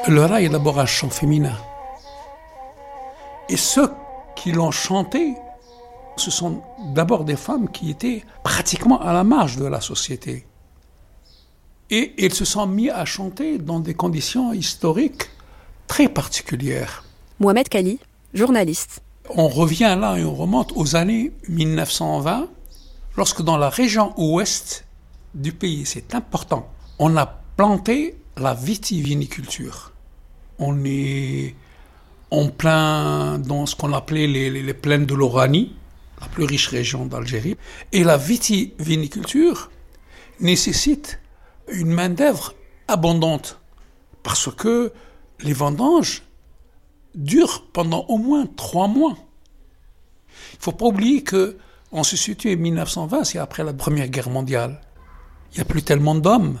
Le rail est d'abord un chant féminin. Et ceux qui l'ont chanté, ce sont d'abord des femmes qui étaient pratiquement à la marge de la société. Et ils se sont mis à chanter dans des conditions historiques très particulières. Mohamed Kali, journaliste. On revient là et on remonte aux années 1920, lorsque dans la région ouest du pays, c'est important, on a planté la vitiviniculture. On est en plein dans ce qu'on appelait les plaines de l'Oranie, la plus riche région d'Algérie. Et la vitiviniculture nécessite une main-d'œuvre abondante parce que les vendanges durent pendant au moins 3 mois. Il ne faut pas oublier qu'on se situe en 1920, c'est après la Première Guerre mondiale. Il n'y a plus tellement d'hommes.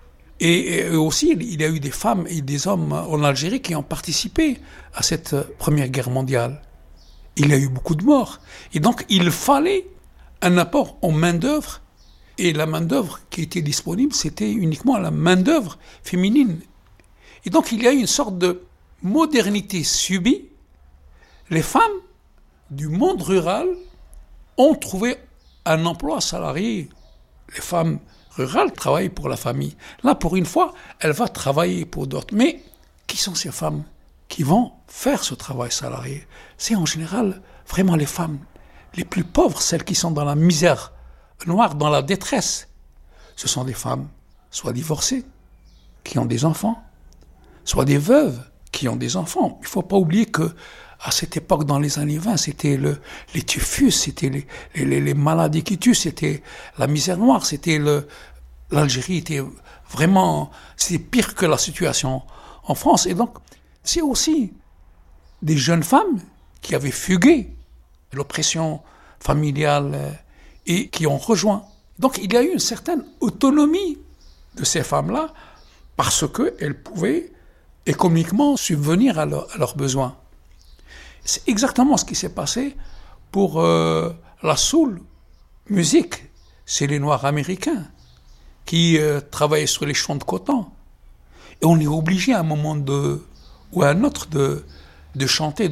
Et aussi, il y a eu des femmes et des hommes en Algérie qui ont participé à cette Première Guerre mondiale. Il y a eu beaucoup de morts. Et donc, il fallait un apport en main-d'œuvre. Et la main-d'œuvre qui était disponible, c'était uniquement la main-d'œuvre féminine. Et donc, il y a eu une sorte de modernité subie. Les femmes du monde rural ont trouvé un emploi salarié. Les femmes rurales travaillent pour la famille. Là, pour une fois, elle va travailler pour d'autres. Mais qui sont ces femmes qui vont faire ce travail salarié? C'est en général vraiment les femmes les plus pauvres, celles qui sont dans la misère noire, dans la détresse. Ce sont des femmes soit divorcées, qui ont des enfants, soit des veuves qui ont des enfants. Il ne faut pas oublier que à cette époque, dans les années 20, c'était les typhus, c'était les maladies qui tuent, c'était la misère noire, l'Algérie était vraiment, c'était pire que la situation en France. Et donc, c'est aussi des jeunes femmes qui avaient fugué l'oppression familiale et qui ont rejoint. Donc, il y a eu une certaine autonomie de ces femmes-là parce qu'elles pouvaient économiquement subvenir à leurs besoins. C'est exactement ce qui s'est passé pour la soul musique. C'est les Noirs américains qui travaillaient sur les champs de coton. Et on est obligé à un moment ou à un autre de chanter,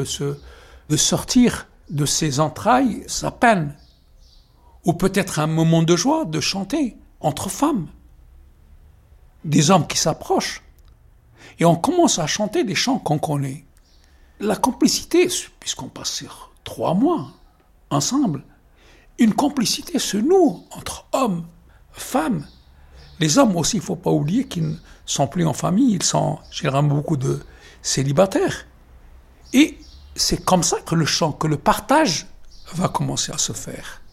de sortir de ses entrailles sa peine. Ou peut-être un moment de joie de chanter entre femmes. Des hommes qui s'approchent. Et on commence à chanter des chants qu'on connaît. La complicité, puisqu'on passe sur 3 mois ensemble, une complicité se noue entre hommes, femmes. Les hommes aussi, il ne faut pas oublier qu'ils ne sont plus en famille, ils sont généralement beaucoup de célibataires. Et c'est comme ça que le chant, que le partage va commencer à se faire.